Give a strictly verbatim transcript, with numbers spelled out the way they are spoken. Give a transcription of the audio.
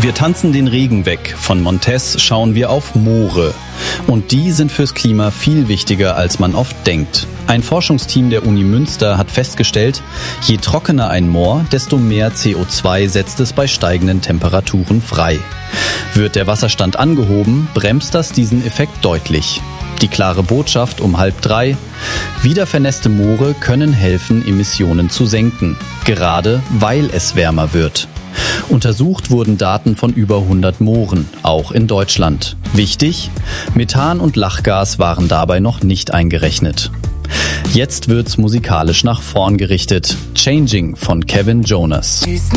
Wir tanzen den Regen weg. Von Montez schauen wir auf Moore. Und die sind fürs Klima viel wichtiger, als man oft denkt. Ein Forschungsteam der Uni Münster hat festgestellt, je trockener ein Moor, desto mehr C O zwei setzt es bei steigenden Temperaturen frei. Wird der Wasserstand angehoben, bremst das diesen Effekt deutlich. Die klare Botschaft um halb drei: Wiedervernässte Moore können helfen, Emissionen zu senken, gerade weil es wärmer wird. Untersucht wurden Daten von über hundert Mooren, auch in Deutschland. Wichtig: Methan und Lachgas waren dabei noch nicht eingerechnet. Jetzt wird's musikalisch nach vorn gerichtet. Changing von Kevin Jonas.